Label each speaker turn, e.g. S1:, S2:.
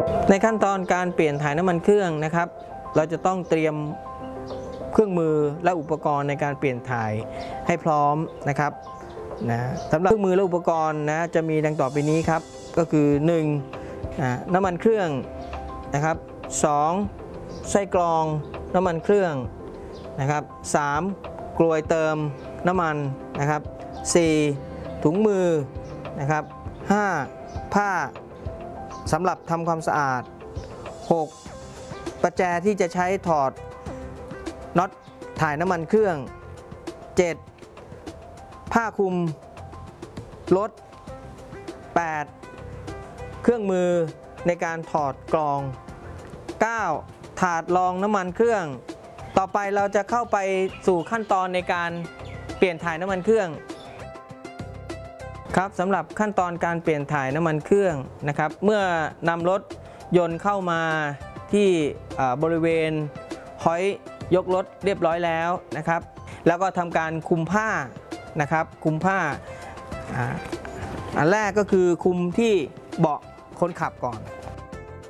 S1: ในขั้นตอนการเปลี่ยนถ่ายน้ำมันเครื่องนะครับเราจะต้องเตรียมเครื่องมือและอุปกรณ์ในการเปลี่ยนถ่ายให้พร้อมนะครับสำหรับเครื่องมือและอุปกรณ์จะมีดังต่อไปนี้ครับก็คือ 1. น้ำมันเครื่องนะครับ 2. ไส้กรองน้ำมันเครื่องนะครับ 3. กลวยเติมน้ำมันนะครับ 4. ถุงมือนะครับ 5. ผ้าสำหรับทำความสะอาด 6. ประแจที่จะใช้ถอดน็อตถ่ายน้ำมันเครื่อง 7. ผ้าคลุมรถ 8. เครื่องมือในการถอดกรอง 9. ถาดรองน้ำมันเครื่องต่อไปเราจะเข้าไปสู่ขั้นตอนในการเปลี่ยนถ่ายน้ำมันเครื่องครับสำหรับขั้นตอนการเปลี่ยนถ่ายน้ำมันเครื่องนะครับเมื่อนำรถยนต์เข้ามาที่บริเวณหอยยกรถเรียบร้อยแล้วนะครับแล้วก็ทำการคลุมผ้านะครับคลุมผ้าอันแรกก็คือคลุมที่เบาะคนขับก่อน